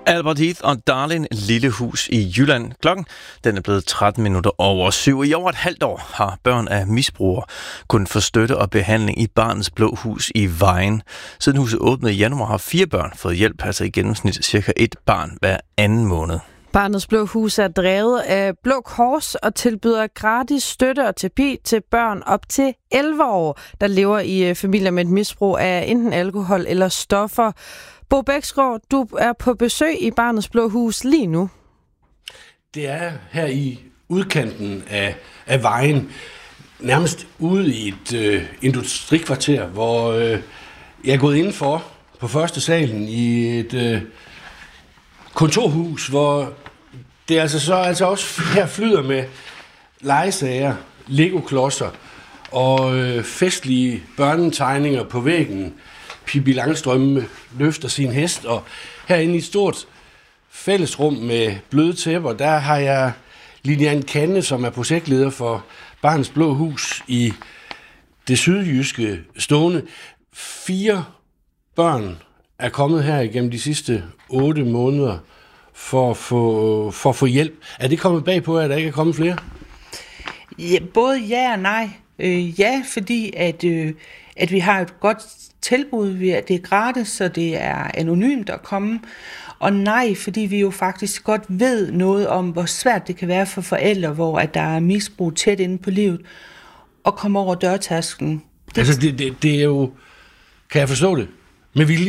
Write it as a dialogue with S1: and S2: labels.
S1: Albert Heath og Darlin, Lille hus i Jylland. Klokken den er blevet 7:13. I over et halvt år har børn af misbrugere kunnet få støtte og behandling i Barnets Blå Hus i Vejen. Siden huset åbnede i januar har 4 børn fået hjælp, altså i gennemsnit cirka 1 barn hver anden måned.
S2: Barnets Blå Hus er drevet af Blå Kors og tilbyder gratis støtte og terapi til børn op til 11 år, der lever i familier med et misbrug af enten alkohol eller stoffer. Bo Bæksgaard, du er på besøg i Barnets Blå Hus lige nu.
S3: Det er her i udkanten af Vejen, nærmest ude i et industrikvarter, hvor jeg er gået indenfor på første salen i et kontorhus, hvor det altså også her flyder med legesager, Lego-klodser og festlige børnetegninger på væggen. Pippi Langstrømpe løfter sin hest, og herinde i et stort fællesrum med bløde tæpper, der har jeg Lilian Kanne, som er projektleder for Barnets Blå Hus i det sydjyske stående. 4 børn er kommet her igennem de sidste 8 måneder for at få hjælp. Er det kommet bag på, at der ikke er kommet flere?
S4: Ja, både ja og nej. Ja, fordi at vi har et godt tilbud, det er gratis, så det er anonymt at komme. Og nej, fordi vi jo faktisk godt ved noget om, hvor svært det kan være for forældre, hvor at der er misbrug tæt inde på livet, at komme over dørtasken.
S3: Det er jo, kan jeg forstå det, med vilje?